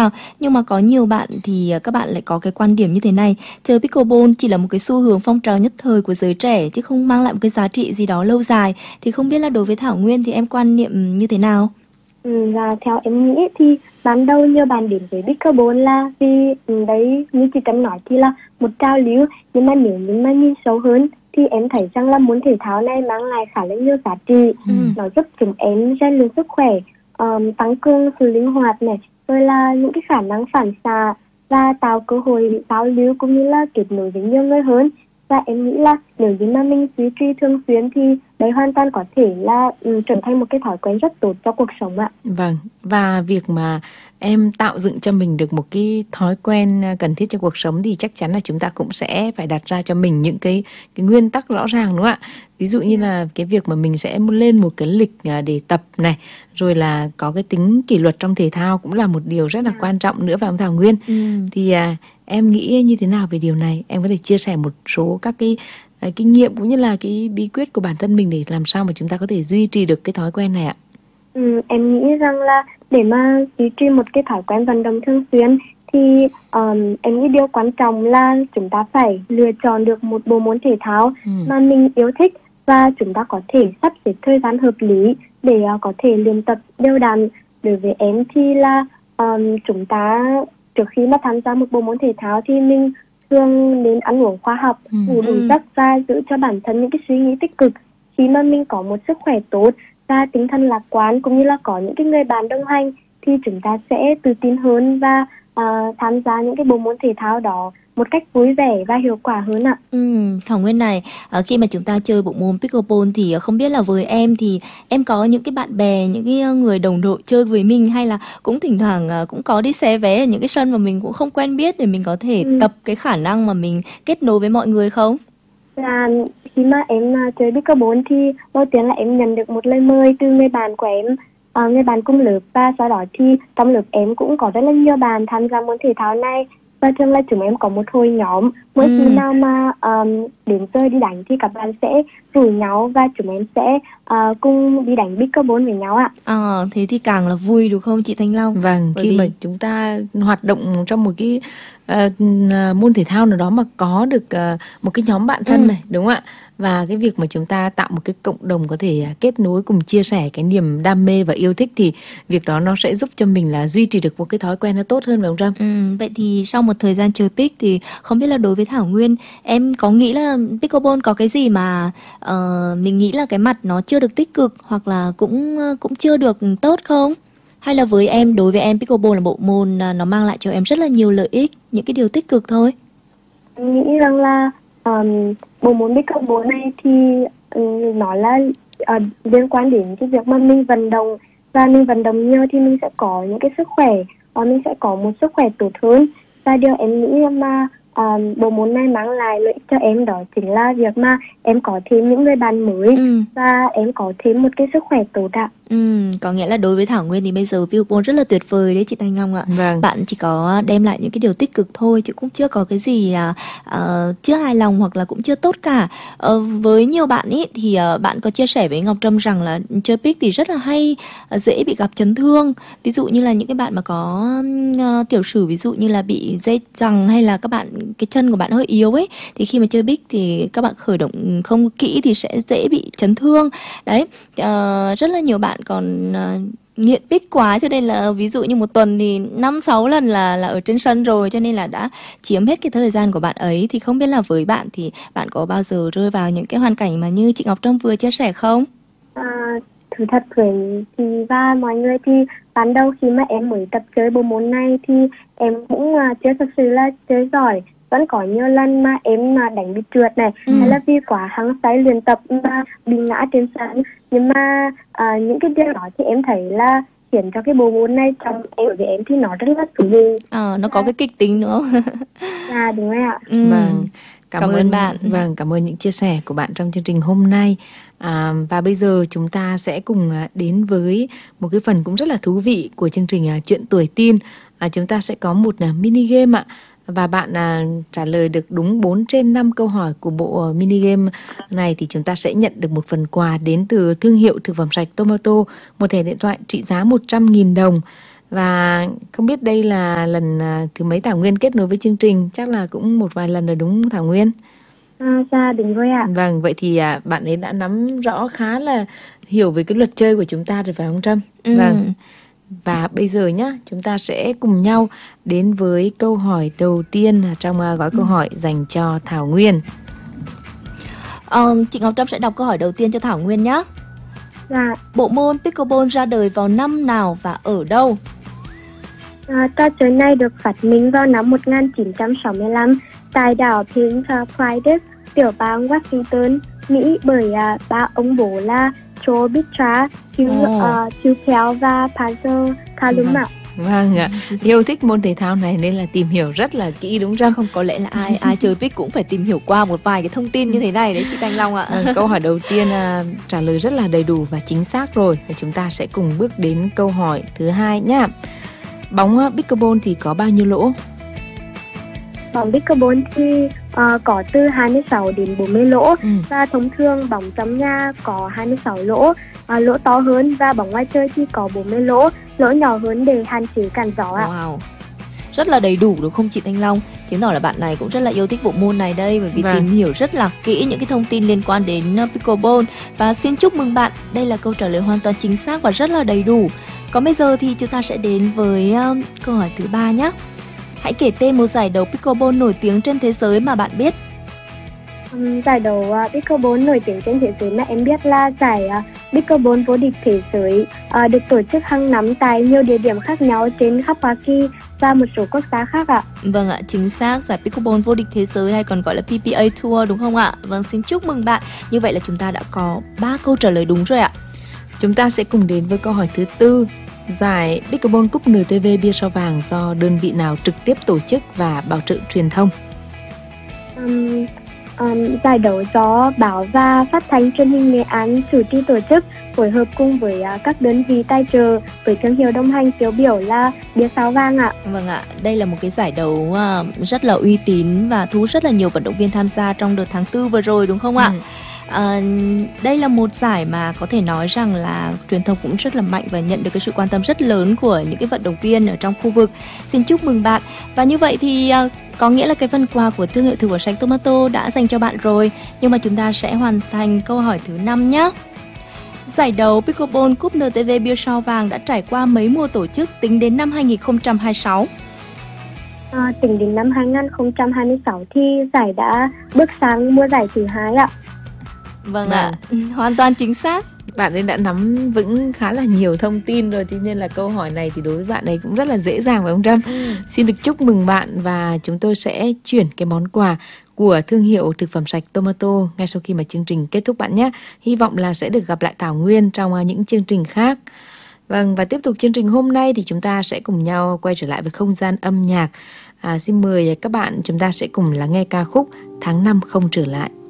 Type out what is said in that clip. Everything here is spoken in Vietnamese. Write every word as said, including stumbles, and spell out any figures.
nào. Nhưng mà có nhiều bạn thì các bạn lại có cái quan điểm như thế này, chơi pickleball chỉ là một cái xu hướng phong trào nhất thời của giới trẻ chứ không mang lại một cái giá trị gì đó lâu dài. Thì không biết là đối với Thảo Nguyên thì em quan niệm như thế nào? Ừ, và theo em nghĩ thì ban đầu nhiều bạn đến với pickleball là vì ừ, đấy như chị Trâm nói thì là một trào lưu, nhưng mà nếu như mà nhìn sâu hơn thì em thấy rằng là môn thể thao này mang lại khá là nhiều giá trị. Ừ. Nó giúp chúng em rèn luyện sức khỏe, um, tăng cường sự linh hoạt này, rồi là những cái khả năng phản xạ và tạo cơ hội giao lưu cũng như là kết nối với nhiều người hơn. Và em nghĩ là nếu như mà mình duy trì thường xuyên thì đấy hoàn toàn có thể là um, trở thành một cái thói quen rất tốt cho cuộc sống ạ. Vâng, và việc mà em tạo dựng cho mình được một cái thói quen cần thiết cho cuộc sống thì chắc chắn là chúng ta cũng sẽ phải đặt ra cho mình những cái cái nguyên tắc rõ ràng, đúng không ạ? Ví dụ như là cái việc mà mình sẽ lên một cái lịch để tập này, rồi là có cái tính kỷ luật trong thể thao cũng là một điều rất là quan trọng nữa, phải không Thảo Nguyên? Ừ. Thì à, em nghĩ như thế nào về điều này? Em có thể chia sẻ một số các cái à, kinh nghiệm cũng như là cái bí quyết của bản thân mình để làm sao mà chúng ta có thể duy trì được cái thói quen này ạ? Ừ, em nghĩ rằng là để mà duy trì một cái thói quen vận động thường xuyên thì um, em nghĩ điều quan trọng là chúng ta phải lựa chọn được một bộ môn thể thao ừ. mà mình yêu thích, và chúng ta có thể sắp xếp thời gian hợp lý để uh, có thể luyện tập đều đặn. Đối với em thì là um, chúng ta trước khi mà tham gia một bộ môn thể thao thì mình thường nên ăn uống khoa học, ừ. ngủ đủ giấc và giữ cho bản thân những cái suy nghĩ tích cực. Khi mà mình có một sức khỏe tốt và tinh thần lạc quan cũng như là có những cái người bạn đồng hành thì chúng ta sẽ tự tin hơn và uh, tham gia những cái bộ môn thể thao đó một cách vui vẻ và hiệu quả hơn ạ. Ừ, Thảo Nguyên này, uh, khi mà chúng ta chơi bộ môn pickleball thì không biết là với em thì em có những cái bạn bè, những cái người đồng đội chơi với mình, hay là cũng thỉnh thoảng uh, cũng có đi xé vé ở những cái sân mà mình cũng không quen biết để mình có thể ừ. tập cái khả năng mà mình kết nối với mọi người không? Là khi mà em uh, chơi pickleball thì đầu tiên là em nhận được một lời mời từ người bạn của em, uh, người bạn cùng lớp, và sau đó thì trong lớp em cũng có rất là nhiều bạn tham gia môn thể thao này, và thường là chúng em có một hồi nhóm. Mỗi ừ. khi nào mà um, đến chơi đi đánh thì các bạn sẽ rủ nhau và chúng em sẽ uh, cùng đi đánh pickleball với nhau ạ. Ờ, thế thì càng là vui đúng không chị Thanh Long? Vâng, Bởi khi vì... mà chúng ta hoạt động trong một cái uh, môn thể thao nào đó mà có được uh, một cái nhóm bạn thân ừ. này, đúng không ạ? Và cái việc mà chúng ta tạo một cái cộng đồng có thể kết nối cùng chia sẻ cái niềm đam mê và yêu thích thì việc đó nó sẽ giúp cho mình là duy trì được một cái thói quen nó tốt hơn, phải không Trâm? Ừ, vậy thì sau một thời gian chơi pick thì không biết là đối với Thảo Nguyên, em có nghĩ là pickleball có cái gì mà uh, mình nghĩ là cái mặt nó chưa được tích cực hoặc là cũng cũng chưa được tốt không? Hay là với em, đối với em pickleball là bộ môn nó mang lại cho em rất là nhiều lợi ích, những cái điều tích cực thôi? Em nghĩ rằng là um, bộ môn pickleball này thì um, nó là uh, liên quan đến cái việc mà mình vận động, và mình vận động nhiều thì mình sẽ có những cái sức khỏe, và mình sẽ có một sức khỏe tốt hơn. Và điều em nghĩ mà um, bộ môn này mang lại lợi ích cho em đó chính là việc mà em có thêm những người bạn mới ừ. và em có thêm một cái sức khỏe tốt ạ. Ừ, có nghĩa là đối với Thảo Nguyên thì bây giờ pickleball rất là tuyệt vời đấy chị Thanh Long ạ. Vâng. Bạn chỉ có đem lại những cái điều tích cực thôi chứ cũng chưa có cái gì à, uh, chưa hài lòng hoặc là cũng chưa tốt cả. Uh, với nhiều bạn ý thì uh, bạn có chia sẻ với Ngọc Trâm rằng là chơi pick thì rất là hay uh, dễ bị gặp chấn thương. Ví dụ như là những cái bạn mà có uh, tiểu sử, ví dụ như là bị dây giằng hay là các bạn cái chân của bạn hơi yếu ấy, thì khi mà chơi pick thì các bạn khởi động không kỹ thì sẽ dễ bị chấn thương. Đấy, uh, rất là nhiều bạn còn uh, nghiện pick quá, cho nên là ví dụ như một tuần thì năm sáu lần là là ở trên sân rồi, cho nên là đã chiếm hết cái thời gian của bạn ấy. Thì không biết là với bạn thì bạn có bao giờ rơi vào những cái hoàn cảnh mà như chị Ngọc Trâm vừa chia sẻ không? À, thú thật với chị và mọi người thì ban đầu khi mà em mới tập chơi bộ môn này thì em cũng uh, chưa thật sự là chơi giỏi. Vẫn có nhiều lần mà em mà đánh bị trượt này, ừ. hay là vì quá hăng say luyện tập mà bị ngã trên sân. Nhưng mà à, những cái điều đó thì em thấy là khiến cho cái bộ môn này trong em với em thì nó rất là thú vị. Ờ, nó có cái kịch tính nữa. À, đúng rồi ạ. Ừ. Vâng, cảm, cảm ơn, ơn bạn. Vâng, cảm ơn những chia sẻ của bạn trong chương trình hôm nay. À, và bây giờ chúng ta sẽ cùng đến với một cái phần cũng rất là thú vị của chương trình Chuyện Tuổi Teen. À, chúng ta sẽ có một mini game ạ. Và bạn à, trả lời được đúng bốn trên năm câu hỏi của bộ uh, mini game này thì chúng ta sẽ nhận được một phần quà đến từ thương hiệu thực phẩm sạch Tomato, một thẻ điện thoại trị giá một trăm nghìn đồng. Và không biết đây là lần thứ mấy Thảo Nguyên kết nối với chương trình, chắc là cũng một vài lần rồi đúng không Thảo Nguyên? À, dạ đúng rồi ạ. Vâng, vậy thì à, bạn ấy đã nắm rõ khá là hiểu về cái luật chơi của chúng ta rồi phải không Trâm? Ừ. Vâng. Và bây giờ nhá, chúng ta sẽ cùng nhau đến với câu hỏi đầu tiên trong uh, gói câu ừ. hỏi dành cho Thảo Nguyên. Ờ, chị Ngọc Trâm sẽ đọc câu hỏi đầu tiên cho Thảo Nguyên nhé. Dạ. Bộ môn pickleball ra đời vào năm nào và ở đâu? À, trò chơi này được phát minh vào năm một nghìn chín trăm sáu mươi lăm tại đảo Prince Frederick, tiểu bang Washington, Mỹ bởi uh, ba ông bố là Joe Bitra, Chupel uh, và Panzer Kalum ạ. Vâng ạ, yêu thích môn thể thao này nên là tìm hiểu rất là kỹ đúng không? Không, có lẽ là ai ai chơi pick cũng phải tìm hiểu qua một vài cái thông tin như thế này đấy chị Thanh Long ạ. Vâng, câu hỏi đầu tiên uh, trả lời rất là đầy đủ và chính xác rồi. Và chúng ta sẽ cùng bước đến câu hỏi thứ hai nhá. Bóng uh, pickleball thì có bao nhiêu lỗ? Bóng pickleball thì uh, có từ hai mươi sáu đến bốn mươi lỗ, ừ. và thông thường bóng trong nhà có hai mươi sáu lỗ, uh, lỗ to hơn, và bóng ngoài chơi thì có bốn mươi lỗ, lỗ nhỏ hơn để hạn chế cản gió ạ. Wow, rất là đầy đủ đúng không chị Thanh Long? Chứng tỏ là bạn này cũng rất là yêu thích bộ môn này đây, bởi vì vâng. tìm hiểu rất là kỹ những cái thông tin liên quan đến pickleball. Và xin chúc mừng bạn, đây là câu trả lời hoàn toàn chính xác và rất là đầy đủ. Còn bây giờ thì chúng ta sẽ đến với uh, câu hỏi thứ ba nhé. Hãy kể tên một giải đấu pickleball nổi tiếng trên thế giới mà bạn biết. Um, giải đấu uh, pickleball nổi tiếng trên thế giới mà em biết là giải uh, pickleball vô địch thế giới, uh, được tổ chức hàng năm tại nhiều địa điểm khác nhau trên khắp Hoa Kỳ và một số quốc gia khác ạ. Vâng ạ, chính xác, giải pickleball vô địch thế giới hay còn gọi là pê pê a Tour đúng không ạ? Vâng, xin chúc mừng bạn. Như vậy là chúng ta đã có ba câu trả lời đúng rồi ạ. Chúng ta sẽ cùng đến với câu hỏi thứ tư. Giải Pickleball Cup en tê vê Bia Sao Vàng do đơn vị nào trực tiếp tổ chức và bảo trợ truyền thông? Um, um, giải đấu do báo và phát thanh truyền hình Nghệ An chủ trì tổ chức, phối hợp cùng với uh, các đơn vị tài trợ với thương hiệu đồng hành tiêu biểu là Bia Sao Vàng ạ. Vâng ạ, đây là một cái giải đấu uh, rất là uy tín và thu hút rất là nhiều vận động viên tham gia trong đợt tháng tư vừa rồi đúng không ạ? Ừ. À, đây là một giải mà có thể nói rằng là truyền thông cũng rất là mạnh và nhận được cái sự quan tâm rất lớn của những cái vận động viên ở trong khu vực. Xin chúc mừng bạn. Và như vậy thì uh, có nghĩa là cái phần quà của thương hiệu thực phẩm sạch Tomato đã dành cho bạn rồi. Nhưng mà chúng ta sẽ hoàn thành câu hỏi thứ năm nhé. Giải đấu Pickleball Cup en tê vê Bia Sao Vàng đã trải qua mấy mùa tổ chức tính đến năm hai không hai sáu? À, tính đến năm hai không hai sáu thì giải đã bước sang mùa giải thứ hai ạ. Vâng ạ, à, hoàn toàn chính xác. Bạn ấy đã nắm vững khá là nhiều thông tin rồi, thế nên là câu hỏi này thì đối với bạn ấy cũng rất là dễ dàng phải không Trâm? Ừ. Xin được chúc mừng bạn và chúng tôi sẽ chuyển cái món quà của thương hiệu thực phẩm sạch Tomato ngay sau khi mà chương trình kết thúc bạn nhé. Hy vọng là sẽ được gặp lại Thảo Nguyên trong những chương trình khác. Vâng, và tiếp tục chương trình hôm nay thì chúng ta sẽ cùng nhau quay trở lại với không gian âm nhạc. À, xin mời các bạn chúng ta sẽ cùng lắng nghe ca khúc Tháng năm không trở lại.